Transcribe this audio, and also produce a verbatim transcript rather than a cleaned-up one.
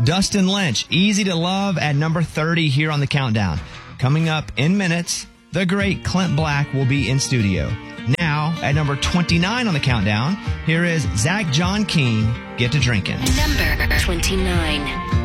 Dustin Lynch, Easy to Love at number thirty here on the countdown. Coming up in minutes, the great Clint Black will be in studio. Now, at number twenty-nine on the countdown, here is Zach John King, Get to Drinking. Number twenty-nine.